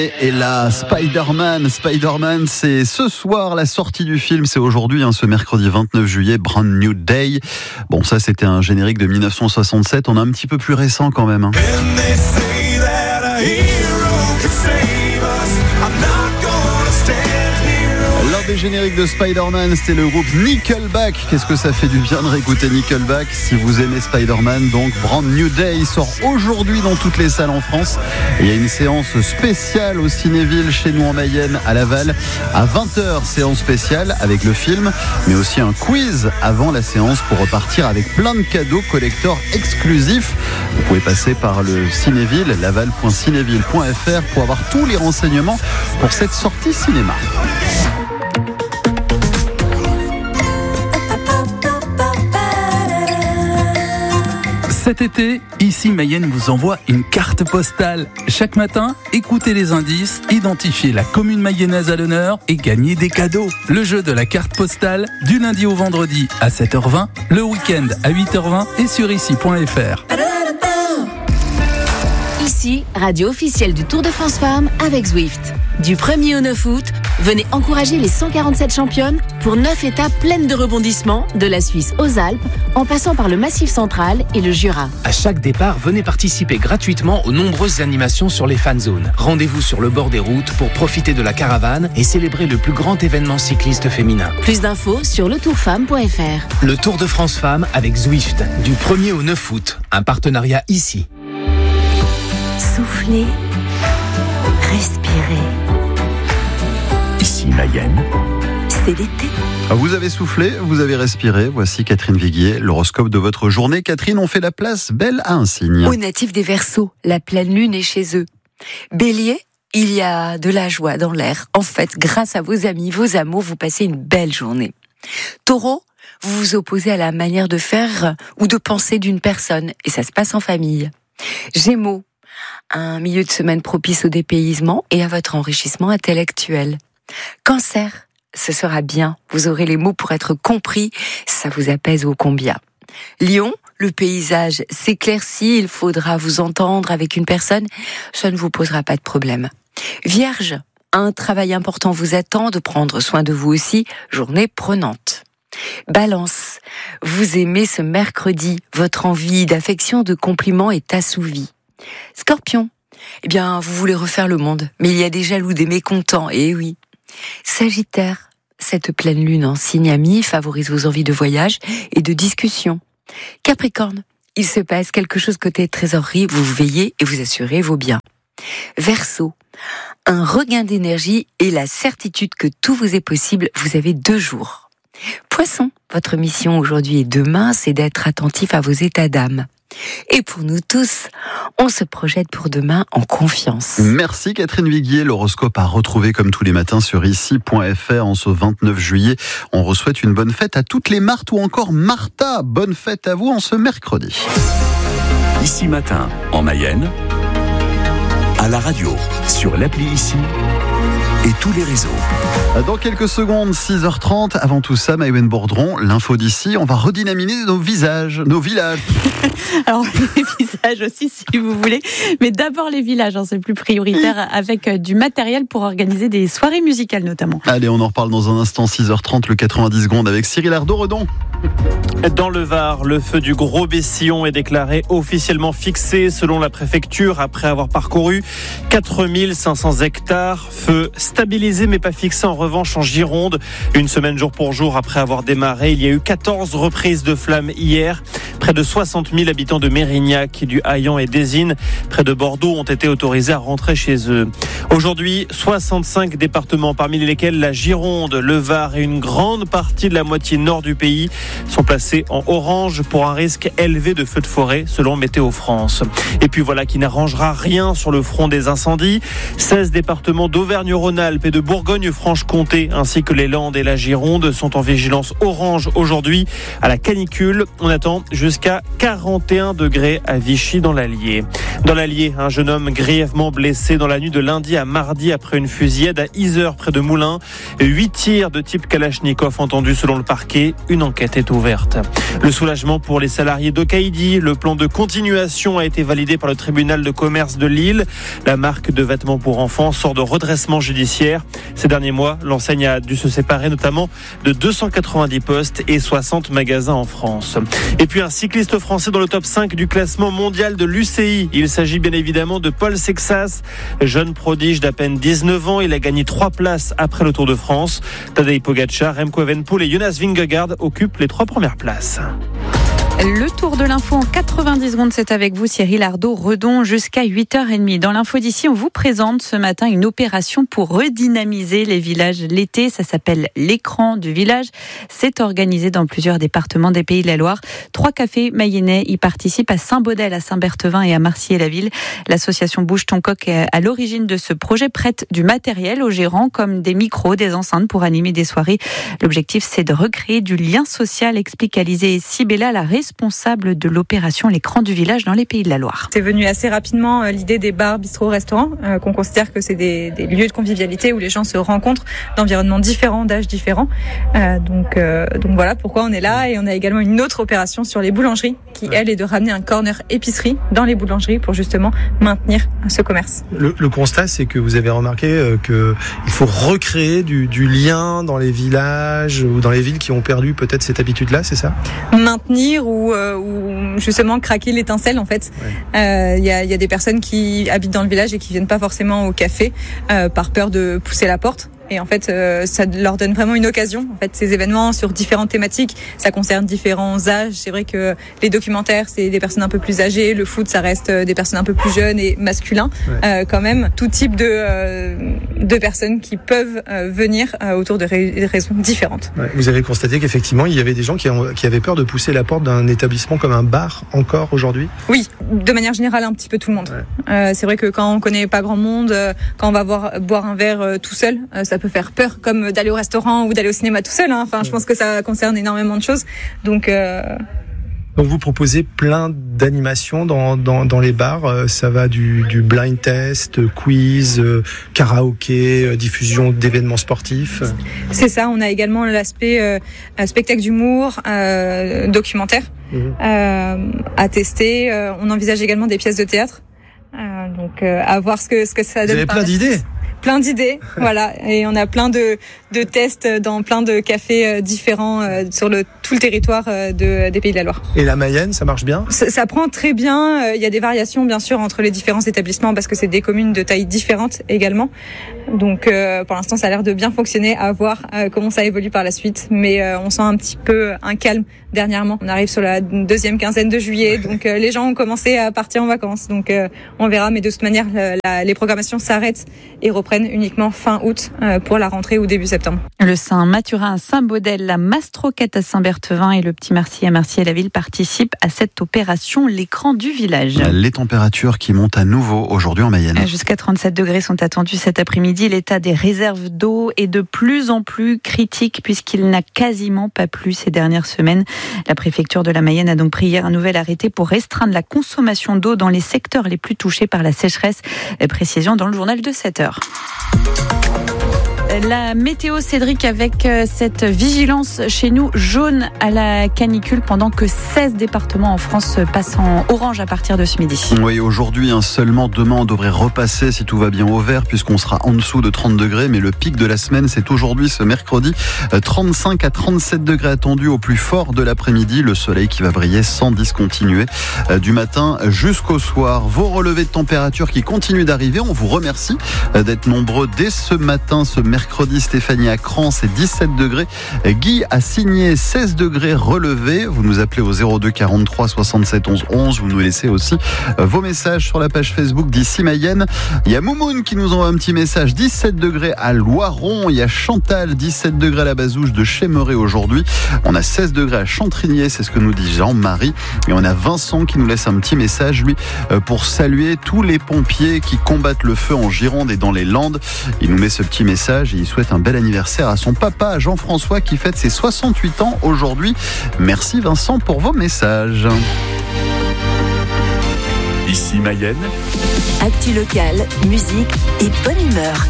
Et là, Spider-Man, c'est ce soir la sortie du film, c'est aujourd'hui, ce mercredi 29 juillet, Brand New Day. Bon, ça c'était un générique de 1967, on est un petit peu plus récent quand même. L'un des génériques de Spider-Man, c'était le groupe Nickelback. Qu'est-ce que ça fait du bien de réécouter Nickelback si vous aimez Spider-Man. Donc Brand New Day sort aujourd'hui dans toutes les salles en France. Et il y a une séance spéciale au Cinéville chez nous en Mayenne à Laval à 20h, séance spéciale avec le film, mais aussi un quiz avant la séance pour repartir avec plein de cadeaux collector exclusifs. Vous pouvez passer par le Cinéville, laval.cinéville.fr pour avoir tous les renseignements pour cette sortie cinéma. Cet été, ici Mayenne vous envoie une carte postale. Chaque matin, écoutez les indices, identifiez la commune mayonnaise à l'honneur et gagnez des cadeaux. Le jeu de la carte postale, du lundi au vendredi à 7h20, le week-end à 8h20 et sur ici.fr. Ici, radio officielle du Tour de France Femmes avec Zwift. Du 1er au 9 août, venez encourager les 147 championnes pour 9 étapes pleines de rebondissements, de la Suisse aux Alpes, en passant par le Massif central et le Jura. À chaque départ, venez participer gratuitement aux nombreuses animations sur les fan zones. Rendez-vous sur le bord des routes pour profiter de la caravane et célébrer le plus grand événement cycliste féminin. Plus d'infos sur letourfemme.fr. Le Tour de France Femmes avec Zwift, du 1er au 9 août. Un partenariat ici. Soufflez, respirez. Ici Mayenne, c'est l'été. Vous avez soufflé, vous avez respiré. Voici Catherine Viguier, l'horoscope de votre journée. Catherine, on fait la place belle à un signe. Aux natifs des Verseaux, la pleine lune est chez eux. Bélier, il y a de la joie dans l'air. En fait, grâce à vos amis, vos amours, vous passez une belle journée. Taureau, vous vous opposez à la manière de faire ou de penser d'une personne et ça se passe en famille. Gémeaux, un milieu de semaine propice au dépaysement et à votre enrichissement intellectuel. Cancer, ce sera bien, vous aurez les mots pour être compris, ça vous apaise ô combien. Lion, le paysage s'éclaircit, il faudra vous entendre avec une personne, ça ne vous posera pas de problème. Vierge, un travail important vous attend, de prendre soin de vous aussi, journée prenante. Balance, vous aimez ce mercredi, votre envie d'affection, de compliments est assouvie. Scorpion, vous voulez refaire le monde, mais il y a des jaloux, des mécontents, et oui. Sagittaire, cette pleine lune en signe ami favorise vos envies de voyage et de discussion. Capricorne, il se passe quelque chose côté trésorerie, vous veillez et vous assurez vos biens. Verseau, un regain d'énergie et la certitude que tout vous est possible, vous avez 2 jours. Poisson, votre mission aujourd'hui et demain, c'est d'être attentif à vos états d'âme. Et pour nous tous, on se projette pour demain en confiance. Merci Catherine Viguier, l'horoscope à retrouver comme tous les matins sur ici.fr en ce 29 juillet. On souhaite une bonne fête à toutes les Marthes ou encore Martha. Bonne fête à vous en ce mercredi. Ici matin, en Mayenne, à la radio, sur l'appli Ici et tous les réseaux. Dans quelques secondes, 6h30. Avant tout ça, Maïwen Bourdron, l'info d'ici. On va redynamiser nos villages. Alors, les visages aussi, si vous voulez. Mais d'abord les villages, c'est plus prioritaire, avec du matériel pour organiser des soirées musicales notamment. Allez, on en reparle dans un instant, 6h30, le 90 secondes avec Cyril Ardo-Redon. Dans le Var, le feu du Gros Bessillon est déclaré officiellement fixé selon la préfecture après avoir parcouru 4500 hectares. Feu stabilisé mais pas fixé en revanche en Gironde. Une semaine jour pour jour après avoir démarré, il y a eu 14 reprises de flammes hier. Près de 60 000 habitants de Mérignac, du Haillan et d'Ésine, près de Bordeaux, ont été autorisés à rentrer chez eux. Aujourd'hui, 65 départements, parmi lesquels la Gironde, le Var et une grande partie de la moitié nord du pays, sont placés en orange pour un risque élevé de feux de forêt, selon Météo France. Et puis voilà qui n'arrangera rien sur le front des incendies. 16 départements d'Auvergne-Rhône-Alpes et de Bourgogne-Franche-Comté, ainsi que les Landes et la Gironde, sont en vigilance orange aujourd'hui à la canicule. On attend jusqu'à 41 degrés à Vichy dans l'Allier. Dans l'Allier, un jeune homme grièvement blessé dans la nuit de lundi lundi à mardi après une fusillade à Yzeure près de Moulins. 8 tirs de type Kalachnikov entendus selon le parquet. Une enquête est ouverte. Le soulagement pour les salariés d'Okaïdi. Le plan de continuation a été validé par le tribunal de commerce de Lille. La marque de vêtements pour enfants sort de redressement judiciaire. Ces derniers mois, l'enseigne a dû se séparer notamment de 290 postes et 60 magasins en France. Et puis un cycliste français dans le top 5 du classement mondial de l'UCI. Il s'agit bien évidemment de Paul Sexas, jeune prodige d'à peine 19 ans. Il a gagné 3 places après le Tour de France. Tadej Pogačar, Remco Evenepoel et Jonas Vingegaard occupent les 3 premières places. Le tour de l'info en 90 secondes, c'est avec vous Cyril Ardo-Redon jusqu'à 8h30. Dans l'info d'ici, on vous présente ce matin une opération pour redynamiser les villages l'été. Ça s'appelle l'écran du village. C'est organisé dans plusieurs départements des Pays de la Loire. 3 cafés mayennais y participent à Saint-Baudel, à Saint-Berthevin et à Marcier-la-Ville. L'association Bouge ton coq est à l'origine de ce projet, prête du matériel aux gérants comme des micros, des enceintes pour animer des soirées. L'objectif, c'est de recréer du lien social, explique Alizée Sibella, la responsable de l'opération l'écran du village dans les Pays de la Loire. C'est venu assez rapidement l'idée des bars, bistrots, restaurants, qu'on considère que c'est des lieux de convivialité où les gens se rencontrent d'environnements différents, d'âges différents. Donc voilà pourquoi on est là. Et on a également une autre opération sur les boulangeries qui, elle, est de ramener un corner épicerie dans les boulangeries pour justement maintenir ce commerce. Le constat, c'est que vous avez remarqué qu'il faut recréer du lien dans les villages ou dans les villes qui ont perdu peut-être cette habitude-là, c'est ça ? Maintenir ou justement craquer l'étincelle en fait. Il y a des personnes qui habitent dans le village et qui viennent pas forcément au café par peur de pousser la porte. Et en fait, ça leur donne vraiment une occasion. En fait, ces événements sur différentes thématiques, ça concerne différents âges. C'est vrai que les documentaires, c'est des personnes un peu plus âgées. Le foot, ça reste des personnes un peu plus jeunes et masculins. Quand même, tout type de personnes qui peuvent venir autour de raisons différentes. Vous avez constaté qu'effectivement, il y avait des gens qui avaient peur de pousser la porte d'un établissement comme un bar encore aujourd'hui ? Oui, de manière générale, un petit peu tout le monde. C'est vrai que quand on connaît pas grand monde, quand on va boire un verre tout seul, ça peut faire peur, comme d'aller au restaurant ou d'aller au cinéma tout seul. Enfin, je pense que ça concerne énormément de choses. Donc vous proposez plein d'animations dans les bars. Ça va du blind test, quiz, karaoké, diffusion d'événements sportifs. C'est ça. On a également l'aspect spectacle d'humour, documentaire à tester. On envisage également des pièces de théâtre. Donc à voir ce que ça donne. Vous avez plein d'idées. Plein d'idées, voilà, et on a plein de tests dans plein de cafés différents sur tout le territoire des Pays de la Loire. Et la Mayenne, ça marche bien ? Ça prend très bien. Il y a des variations bien sûr entre les différents établissements parce que c'est des communes de taille différentes également. Donc pour l'instant, ça a l'air de bien fonctionner. À voir comment ça évolue par la suite. Mais on sent un petit peu un calme dernièrement. On arrive sur la 2e quinzaine de juillet, donc les gens ont commencé à partir en vacances. Donc on verra, mais de toute manière, les programmations s'arrêtent et reprennent uniquement fin août pour la rentrée ou début septembre. Le Saint-Mathurin à Saint-Baudel, la Mastroquette à Saint-Berthevin et le Petit Marcier à Marcier-la-Ville participent à cette opération l'écran du village. Les températures qui montent à nouveau aujourd'hui en Mayenne. Jusqu'à 37 degrés sont attendus cet après-midi. L'état des réserves d'eau est de plus en plus critique puisqu'il n'a quasiment pas plu ces dernières semaines. La préfecture de la Mayenne a donc pris hier un nouvel arrêté pour restreindre la consommation d'eau dans les secteurs les plus touchés par la sécheresse. Précision dans le journal de 7h. La météo, Cédric, avec cette vigilance chez nous jaune à la canicule pendant que 16 départements en France passent en orange à partir de ce midi. Oui, aujourd'hui, seulement demain, on devrait repasser si tout va bien au vert puisqu'on sera en dessous de 30 degrés. Mais le pic de la semaine, c'est aujourd'hui, ce mercredi. 35 à 37 degrés attendus au plus fort de l'après-midi. Le soleil qui va briller sans discontinuer du matin jusqu'au soir. Vos relevés de température qui continuent d'arriver. On vous remercie d'être nombreux dès ce matin, ce mercredi. Stéphanie à Cran, c'est 17 degrés. Guy a signé 16 degrés relevés. Vous nous appelez au 02 43 67 11 11. Vous nous laissez aussi vos messages sur la page Facebook d'Ici Mayenne. Il y a Moumoun qui nous envoie un petit message. 17 degrés à Loiron. Il y a Chantal, 17 degrés à la Bazouge de Chémeret aujourd'hui. On a 16 degrés à Chantrinier, c'est ce que nous dit Jean-Marie. Et on a Vincent qui nous laisse un petit message, lui, pour saluer tous les pompiers qui combattent le feu en Gironde et dans les Landes. Il nous met ce petit message et il souhaite un bel anniversaire à son papa Jean-François qui fête ses 68 ans aujourd'hui. Merci Vincent pour vos messages. Ici Mayenne. Actu locale, musique et bonne humeur.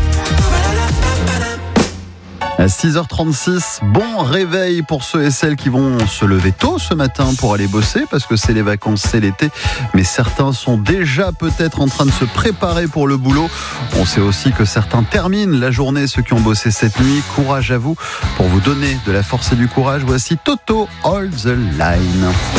À 6h36, bon réveil pour ceux et celles qui vont se lever tôt ce matin pour aller bosser parce que c'est les vacances, c'est l'été. Mais certains sont déjà peut-être en train de se préparer pour le boulot. On sait aussi que certains terminent la journée, ceux qui ont bossé cette nuit. Courage à vous. Pour vous donner de la force et du courage, voici Toto, Hold the Line.